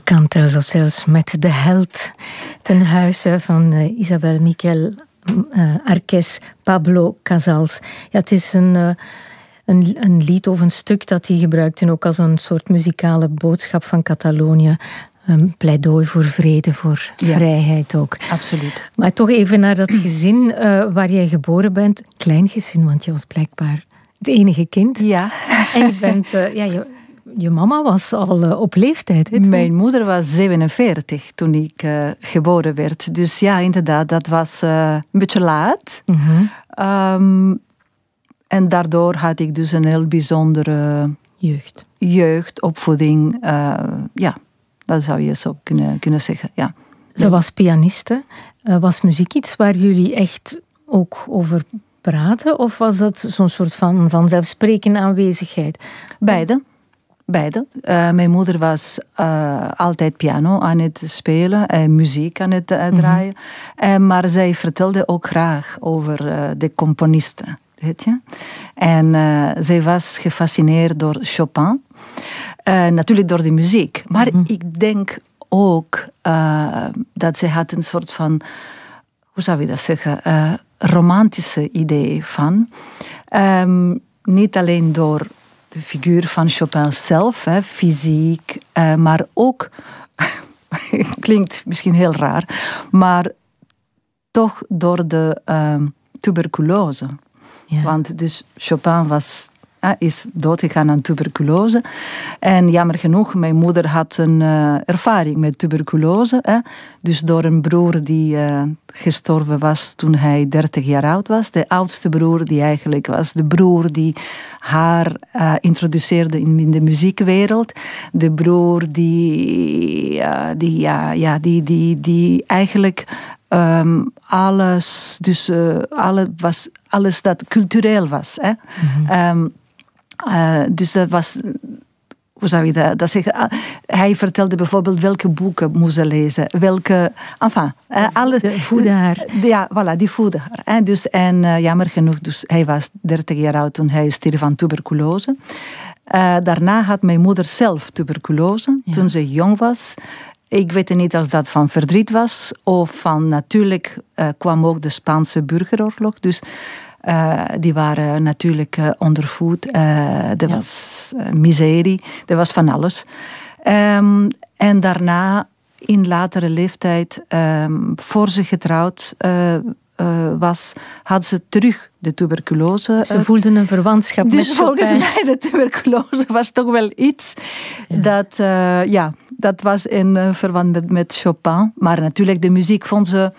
Canta Elzocels met De Held ten huize van Isabel Miquel Arques Pablo Casals. Ja, het is een lied of een stuk dat hij gebruikte ook als een soort muzikale boodschap van Catalonië. Een pleidooi voor vrede, voor vrijheid ook. Absoluut. Maar toch even naar dat gezin waar jij geboren bent. Klein gezin, want je was blijkbaar het enige kind. Ja. En je bent... Je mama was al op leeftijd. Hè, Mijn moeder was 47 toen ik geboren werd. Dus ja, inderdaad, dat was een beetje laat. Mm-hmm. En daardoor had ik dus een heel bijzondere jeugd, opvoeding. Ja, dat zou je zo kunnen zeggen. Ja. Ze was pianiste. Was muziek iets waar jullie echt ook over praten? Of was dat zo'n soort van vanzelfsprekende aanwezigheid? Beide. Mijn moeder was altijd piano aan het spelen en muziek aan het draaien. Maar zij vertelde ook graag over de componisten. Weet je? En zij was gefascineerd door Chopin. Natuurlijk door de muziek. Maar ik denk ook dat zij had een soort van, hoe zou je dat zeggen, romantische idee van. Niet alleen door de figuur van Chopin zelf, fysiek, maar ook, klinkt misschien heel raar, maar toch door de tuberculose. Ja. Want dus Chopin is doodgegaan aan tuberculose. En jammer genoeg, mijn moeder had een ervaring met tuberculose. Dus door een broer die gestorven was toen hij 30 jaar oud was. De oudste broer die eigenlijk was de broer die haar introduceerde in de muziekwereld. De broer die eigenlijk alles, dus alles dat cultureel was. Hè? Dus dat was, hoe zou je dat zeggen? Hij vertelde bijvoorbeeld welke boeken moesten lezen, welke, alles. Die voedde haar. Ja, voilà, die voedde haar. Hè? Dus, en jammer genoeg, dus hij was 30 jaar oud toen hij stierf van tuberculose. Daarna had mijn moeder zelf tuberculose, toen ze jong was. Ik weet niet of dat van verdriet was of van natuurlijk kwam ook de Spaanse burgeroorlog. Dus die waren natuurlijk ondervoed. Er was miserie, er was van alles. En daarna, in latere leeftijd, voor ze getrouwd was, had ze terug de tuberculose. Ze voelden een verwantschap met Chopin. Dus volgens mij, de tuberculose was toch wel iets dat was in verband met Chopin. Maar natuurlijk, de muziek vond ze...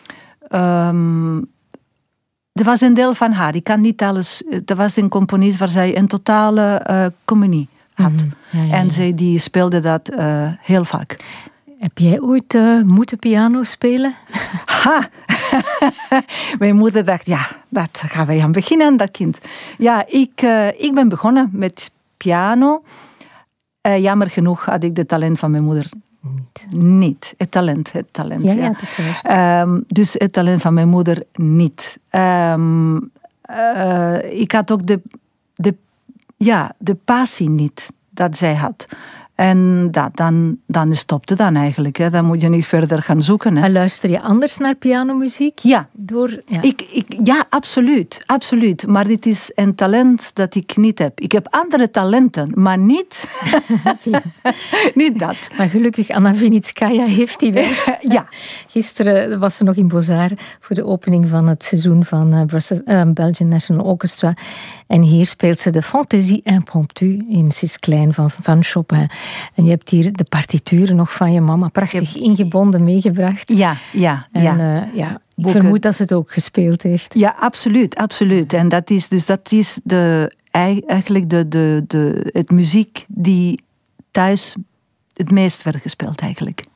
er was een deel van haar. Ik kan niet alles... Er was een componist waar zij een totale communie had. En zij die speelde dat heel vaak. Heb jij ooit moeten piano spelen? Ha! Mijn moeder dacht, dat gaan wij aan beginnen, dat kind. Ja, ik ben begonnen met piano. Jammer genoeg had ik het talent van mijn moeder niet. Het talent. Ja, het is waar. Dus het talent van mijn moeder niet. Ik had ook de passie niet dat zij had. En dan stopte dan eigenlijk. Hè. Dan moet je niet verder gaan zoeken. Hè. En luister je anders naar pianomuziek? Ja. Ja, absoluut. Maar dit is een talent dat ik niet heb. Ik heb andere talenten, maar niet, niet dat. Maar gelukkig, Anna Vinitskaya heeft die wel. Ja. Gisteren was ze nog in Beaux-Arts voor de opening van het seizoen van Belgian National Orchestra. En hier speelt ze de Fantaisie impromptue in Cis Klein van Chopin. En je hebt hier de partituren nog van je mama prachtig ingebonden meegebracht. Ja. Ik vermoed dat ze het ook gespeeld heeft. Ja, absoluut. En dat is eigenlijk het muziek die thuis het meest werd gespeeld eigenlijk.